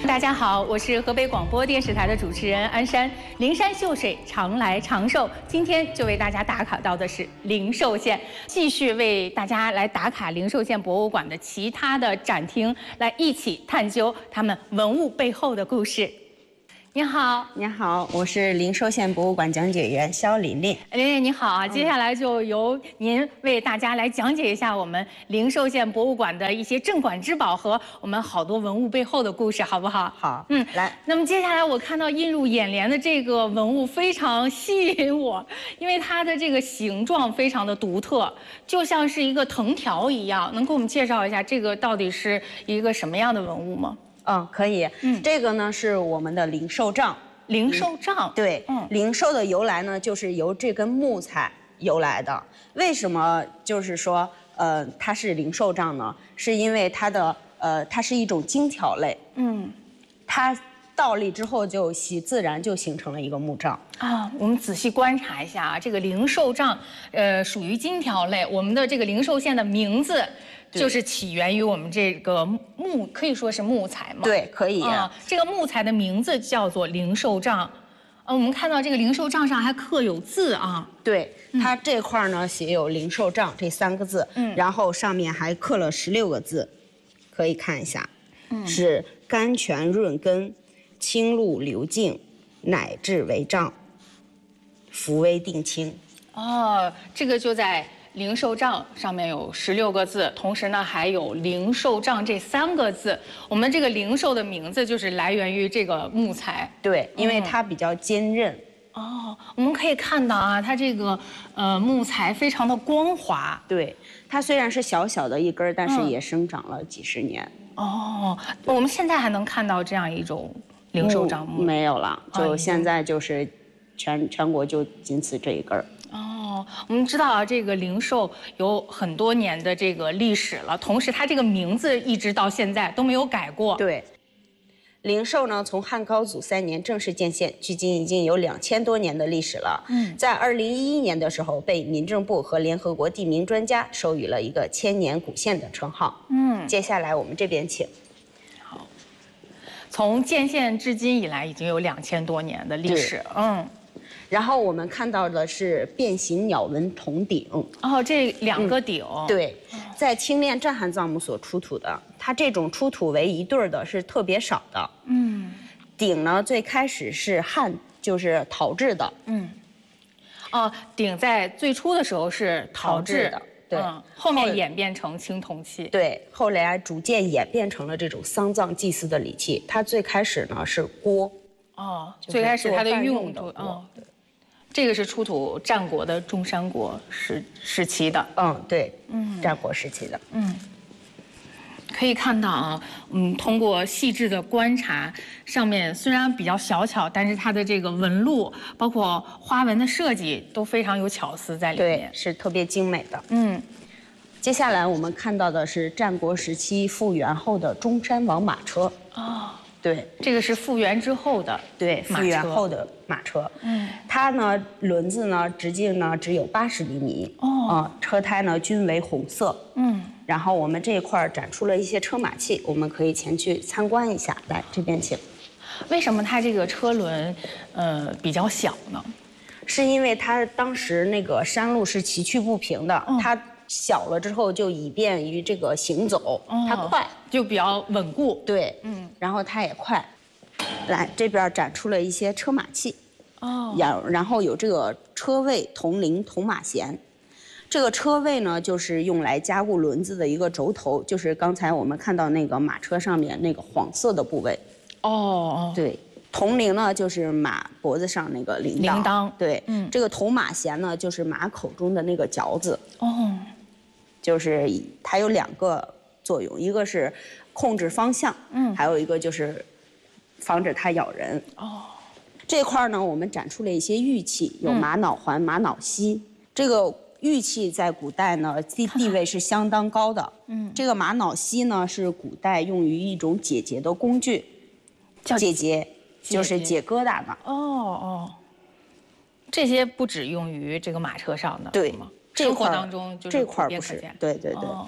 大家好，我是河北广播电视台的主持人安山。灵山秀水，常来长寿。今天就为大家打卡到的是灵寿县，继续为大家来打卡灵寿县博物馆的其他的展厅，来一起探究他们文物背后的故事。您好， 您好，我是灵寿县博物馆讲解员肖琳琳。 琳琳你好啊，接下来就由您为大家来讲解一下我们灵寿县博物馆的一些镇馆之宝和我们好多文物背后的故事，好不好？ 好，来。 那么接下来我看到映入眼帘的这个文物非常吸引我，因为它的这个形状非常的独特，就像是一个藤条一样。能给我们介绍一下这个到底是一个什么样的文物吗？ 可以。这个呢是我们的灵寿杖。 灵寿杖， 对，灵寿的由来呢，就是由这根木材由来的。为什么就是说，它是灵寿杖呢？是因为它是一种精条类。它倒立之后就自然就形成了一个木杖。 我们仔细观察一下啊，这个灵寿杖，属于金条类。我们的这个灵寿县的名字就是起源于我们这个可以说是木材嘛？ 对，可以。 这个木材的名字叫做灵寿杖。我们看到这个灵寿杖上还刻有字啊。 对，它这块呢写有灵寿杖这3个字，然后上面还刻了16个字，可以看一下，是甘泉润根，清露流净，乃至为杖，扶危定轻。 这个就在灵寿杖上面有16个字，同时呢还有灵寿杖这3个字。我们这个灵寿的名字就是来源于这个木材。 对，因为它比较坚韧。 我们可以看到啊，它这个木材非常的光滑。 对，它虽然是小小的一根，但是也生长了几十年。 我们现在还能看到这样一种灵寿杖木？ 没有了，就现在就是全国就仅此这一根。 我们知道啊，这个灵寿有很多年的这个历史了，同时它这个名字一直到现在都没有改过。 对，灵寿呢，从汉高祖3年正式建县，距今已经有2000多年的历史了。在2011年的时候，被民政部和联合国地名专家授予了一个千年古县的称号。接下来我们这边请。 好，从建县至今以来，已经有2000多年的历史。 然后我们看到的是变形鸟纹铜鼎。 这2个鼎。 对，在青练战汉藏墓所出土的，它这种出土为一对的是特别少的。鼎呢，最开始是就是陶制的。 鼎在最初的时候是陶制的， 对， 后面演变成青铜器。 对，后来逐渐演变成了这种丧葬祭祀的礼器。它最开始呢是锅。 最开始它的用途。 这个是出土战国的中山国时期的。 对，战国时期的。 可以看到啊，通过细致的观察，上面虽然比较小巧，但是它的这个纹路，包括花纹的设计都非常有巧思在里面， 对，是特别精美的。接下来我们看到的是战国时期复原后的中山王马车。对， 这个是复原之后的。 对，复原后的马车。它呢，轮子呢，直径呢只有80厘米。车胎呢均为红色。然后我们这一块展出了一些车马器，我们可以前去参观一下。来，这边请。 为什么它这个车轮比较小呢？ 是因为它当时那个山路是崎岖不平的，它小了之后就以便于这个行走，它快， 就比较稳固。 对，然后它也快。来，这边展出了一些车马器。然后有这个车位、铜铃、铜马弦。这个车位呢，就是用来加固轮子的一个轴头，就是刚才我们看到那个马车上面那个黄色的部位。对，铜铃呢就是马脖子上那个铃铛。对，这个铜马弦呢就是马口中的那个嚼子。就是它有2个作用，一个是控制方向，还有一个就是防止它咬人。这块呢，我们展出了一些玉器，有玛瑙环、玛瑙锡。这个玉器在古代呢，地位是相当高的。这个玛瑙锡呢，是古代用于一种解结的工具，解结就是解疙瘩的。 这些不只用于这个马车上的， 对， 生活当中就是这块不是，对。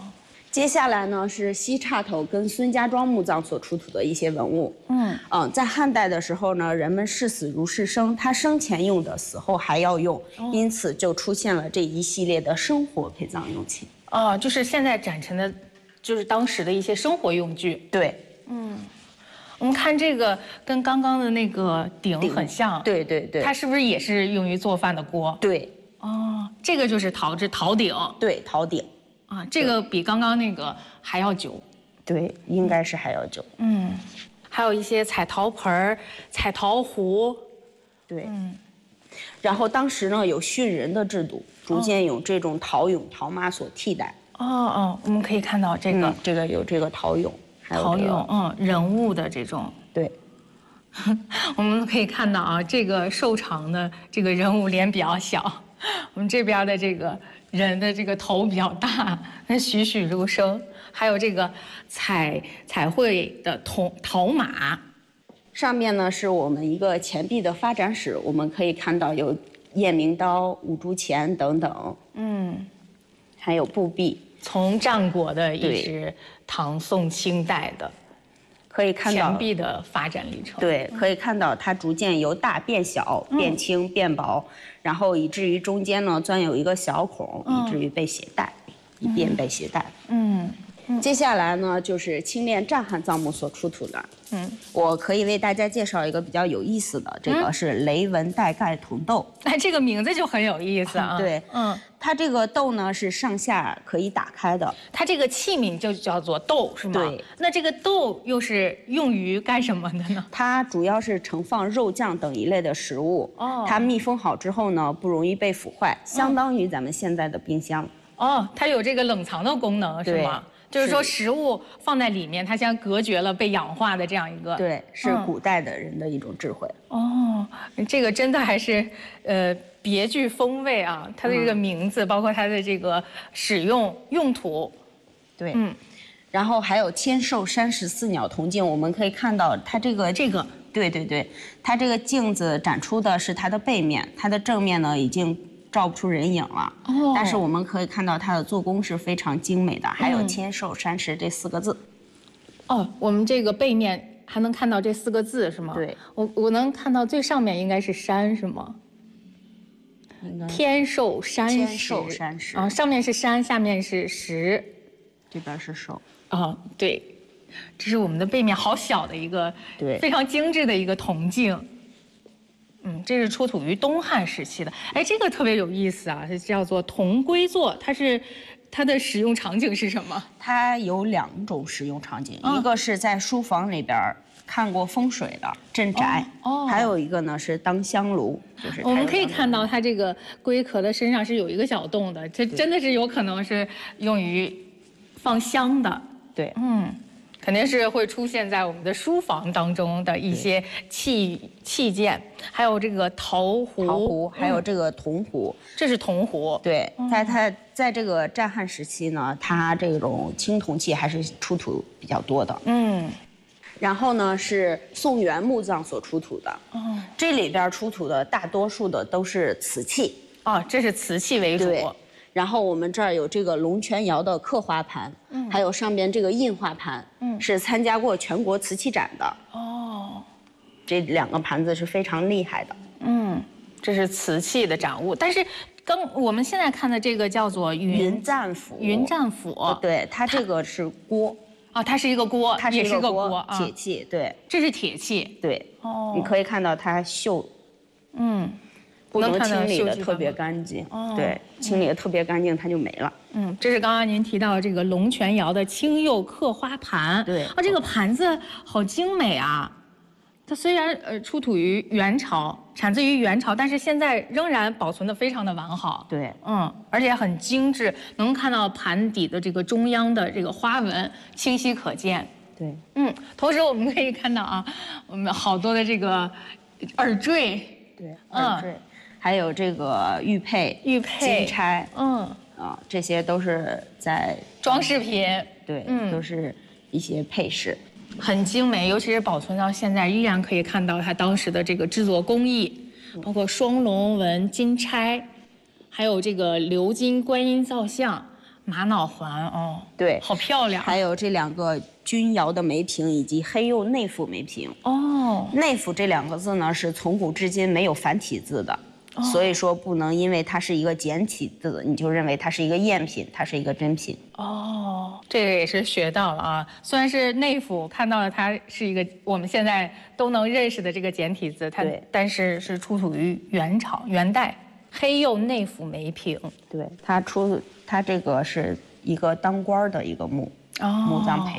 接下来呢是西岔头跟孙家庄墓葬所出土的一些文物。在汉代的时候呢，人们视死如视生，他生前用的，死后还要用，因此就出现了这一系列的生活陪葬用器。 就是现在展陈的，就是当时的一些生活用具。 对， 我们看这个跟刚刚的那个鼎很像。 对对对， 它是不是也是用于做饭的锅？ 对。 这个就是陶鼎。 对，陶鼎。 这个比刚刚那个还要久。 对，应该是还要久。 还有一些彩陶盆儿、彩陶壶。 对。然后当时呢有训人的制度，逐渐有这种陶俑、陶马所替代。 我们可以看到这个， 这个有这个陶俑，还有陶俑，人物的这种。 对。 我们可以看到啊，这个瘦长的这个人物脸比较小，我们这边的这个人的这个头比较大，那栩栩如生。还有这个彩绘的陶马， 上面呢是我们一个钱币的发展史，我们可以看到有夜明刀、五铢钱等等。还有布币， 从战国的一直唐宋清代的。 可以看到钱币的发展历程。 对，可以看到它逐渐由大变小、变轻、变薄，然后以至于中间呢钻有一个小孔，以至于被携带，以便被携带。接下来呢就是清炼战汉葬墓所出土的。我可以为大家介绍一个比较有意思的，这个是雷纹带盖铜豆。 这个名字就很有意思啊。 对，它这个豆呢是上下可以打开的， 它这个器皿就叫做豆，是吗？ 对。 那这个豆又是用于干什么的呢？ 它主要是盛放肉酱等一类的食物。它密封好之后呢，不容易被腐坏，相当于咱们现在的冰箱。 它有这个冷藏的功能，是吗？就是说食物放在里面，它将隔绝了被氧化的这样一个。 对，是古代的人的一种智慧。 这个真的还是别具风味啊！它的这个名字，包括它的这个使用用途。 对，然后还有千寿山石四鸟铜镜，我们可以看到它这个。对对对，它这个镜子展出的是它的背面，它的正面呢已经照不出人影了。但是我们可以看到它的做工是非常精美的，还有千寿山石这4个字。 我们这个背面还能看到这4个字是吗？ 对， 我能看到最上面应该是山是吗？天寿山石。 天寿山石。 上面是山，下面是石， 这边是寿。 对，这是我们的背面，好小的一个， 对， 非常精致的一个铜镜。这是出土于东汉时期的。这个特别有意思啊，叫做铜龟座，它的使用场景是什么？ 它有2种使用场景，一个是在书房里边看过风水的镇宅，还有一个呢是当香炉，就是我们可以看到它这个龟壳的身上是有一个小洞的，这真的是有可能是用于放香的。 对， 肯定是会出现在我们的书房当中的一些器件，还有这个陶壶， 还有这个铜壶， 这是铜壶。 对，在这个战汉时期呢，它这种青铜器还是出土比较多的。然后呢是宋元墓葬所出土的，这里边出土的大多数的都是瓷器。 这是瓷器为主。 然后我们这儿有这个龙泉窑的刻花盘，还有上边这个印花盘，是参加过全国瓷器展的。这2个盘子是非常厉害的。 这是瓷器的展物，但是我们现在看的这个叫做云战斧。 云战斧， 对，它这个是锅。 它是一个锅， 它是一个锅， 铁器。对， 这是铁器。 对，你可以看到它锈。不能清理的特别干净。对，清理的特别干净，它就没了。 这是刚刚您提到这个龙泉窑的青釉刻花盘。 对， 这个盘子好精美啊！它虽然出土于元朝，产自于元朝，但是现在仍然保存得非常的完好。 对， 而且很精致，能看到盘底的这个中央的这个花纹清晰可见。 对， 同时我们可以看到啊，我们好多的这个耳坠。 对，耳坠。还有这个玉佩、金钗，这些都是在装饰品。 对，都是一些配饰， 很精美，尤其是保存到现在，依然可以看到它当时的这个制作工艺，包括双龙纹金钗，还有这个鎏金观音造像， 玛瑙环哦， 对， 好漂亮。 还有这2个钧窑的梅瓶以及黑釉内府梅瓶。 哦， 内府这2个字呢是从古至今没有繁体字的。所以说不能因为它是一个简体字，你就认为它是一个赝品，它是一个真品。 哦，这个也是学到了啊！虽然是内府看到了它是一个我们现在都能认识的这个简体字，但是是出土于元朝元代黑釉内府梅瓶。 对，它这个是一个当官的一个墓葬陪。